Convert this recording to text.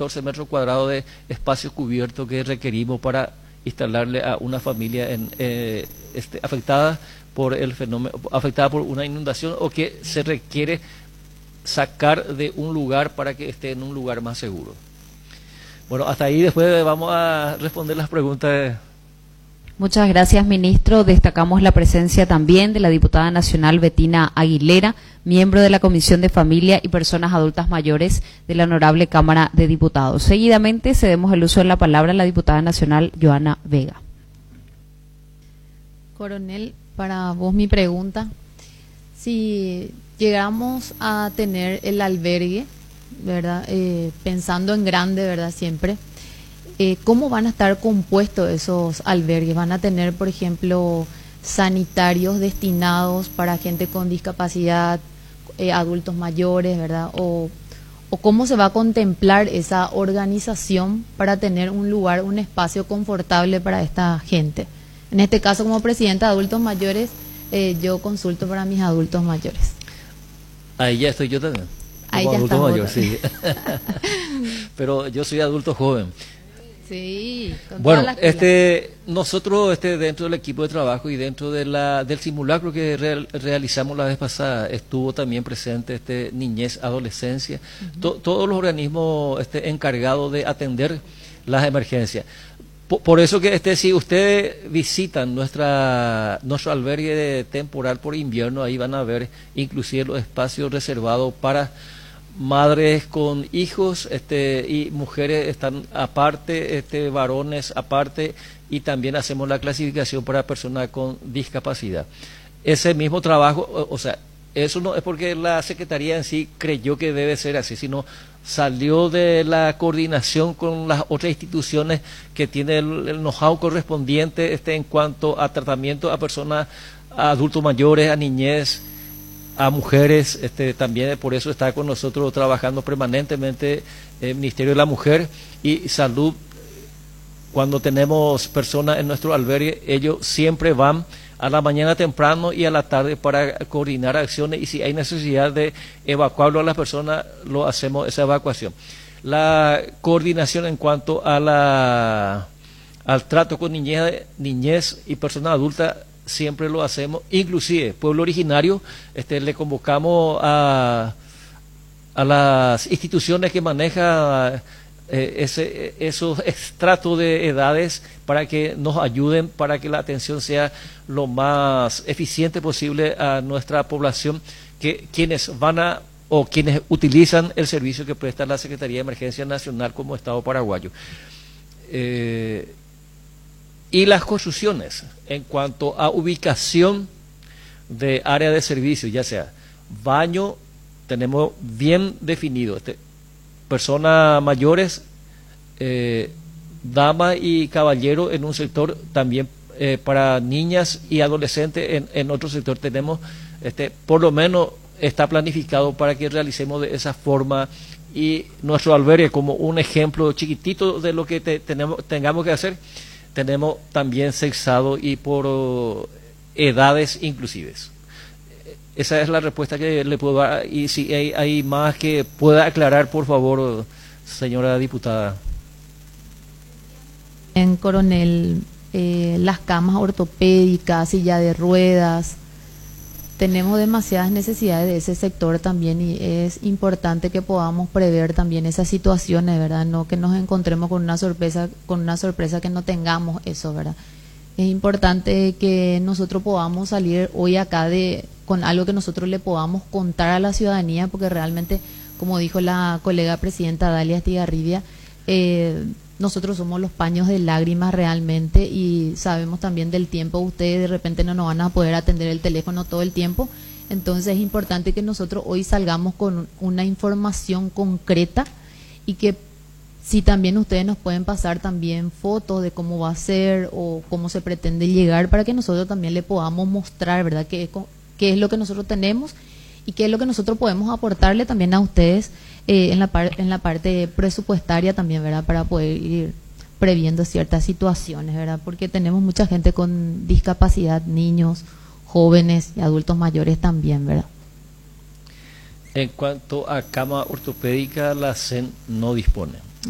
14 metros cuadrados de espacio cubierto que requerimos para instalarle a una familia afectada por el fenómeno, afectada por una inundación, o que se requiere sacar de un lugar para que esté en un lugar más seguro. Bueno, hasta ahí. Después vamos a responder las preguntas. Muchas gracias, ministro. Destacamos la presencia también de la diputada nacional Betina Aguilera, miembro de la Comisión de Familia y Personas Adultas Mayores de la Honorable Cámara de Diputados. Seguidamente cedemos el uso de la palabra a la diputada nacional Joana Vega. Coronel, para vos mi pregunta: si llegamos a tener el albergue, ¿verdad? Pensando en grande, ¿verdad? Siempre. ¿Cómo van a estar compuestos esos albergues? ¿Van a tener, por ejemplo, sanitarios destinados para gente con discapacidad, adultos mayores, ¿verdad? ¿O cómo se va a contemplar esa organización para tener un lugar, un espacio confortable para esta gente? En este caso, como presidenta de adultos mayores, yo consulto para mis adultos mayores. Ahí ya estoy yo también. Ahí como ya adulto mayor, sí. Pero yo soy adulto joven. Sí, bueno, nosotros dentro del equipo de trabajo y dentro de del simulacro que realizamos la vez pasada, estuvo también presente niñez, adolescencia, todos los organismos encargados de atender las emergencias. Por eso que si ustedes visitan nuestro albergue temporal por invierno, ahí van a ver inclusive los espacios reservados para madres con hijos, y mujeres están aparte, varones aparte, y también hacemos la clasificación para personas con discapacidad. Ese mismo trabajo, o sea, eso no es porque la Secretaría en sí creyó que debe ser así, sino salió de la coordinación con las otras instituciones que tienen el know-how correspondiente en cuanto a tratamiento a personas, a adultos mayores, a niñez, a mujeres. También por eso está con nosotros trabajando permanentemente el Ministerio de la Mujer y Salud. Cuando tenemos personas en nuestro albergue, ellos siempre van a la mañana temprano y a la tarde para coordinar acciones, y si hay necesidad de evacuarlo a las personas, lo hacemos esa evacuación. La coordinación en cuanto a al trato con niñez y personas adultas siempre lo hacemos. Inclusive pueblo originario, le convocamos a las instituciones que manejan esos estratos de edades para que nos ayuden, para que la atención sea lo más eficiente posible a nuestra población, que quienes quienes utilizan el servicio que presta la Secretaría de Emergencia Nacional como Estado paraguayo. Y las construcciones en cuanto a ubicación de área de servicio, ya sea baño, tenemos bien definido, personas mayores, damas y caballeros en un sector, también para niñas y adolescentes en otro sector tenemos, por lo menos está planificado para que realicemos de esa forma, y nuestro albergue como un ejemplo chiquitito de lo que tengamos que hacer, tenemos también sexado y por edades inclusives. Esa es la respuesta que le puedo dar, y si hay más que pueda aclarar, por favor, señora diputada. En Coronel, las camas ortopédicas, silla de ruedas, tenemos demasiadas necesidades de ese sector también, y es importante que podamos prever también esas situaciones, ¿verdad? No que nos encontremos con una sorpresa que no tengamos eso, ¿verdad? Es importante que nosotros podamos salir hoy acá con algo que nosotros le podamos contar a la ciudadanía, porque realmente, como dijo la colega presidenta Dalia Estigarribia, nosotros somos los paños de lágrimas realmente, y sabemos también del tiempo. Ustedes de repente no nos van a poder atender el teléfono todo el tiempo, entonces es importante que nosotros hoy salgamos con una información concreta, y que si también ustedes nos pueden pasar también fotos de cómo va a ser o cómo se pretende llegar, para que nosotros también le podamos mostrar, ¿verdad?, qué es lo que nosotros tenemos y qué es lo que nosotros podemos aportarle también a ustedes en la parte presupuestaria también, ¿verdad?, para poder ir previendo ciertas situaciones, ¿verdad?, porque tenemos mucha gente con discapacidad, niños, jóvenes y adultos mayores también, ¿verdad? En cuanto a cama ortopédica, la CEN no dispone.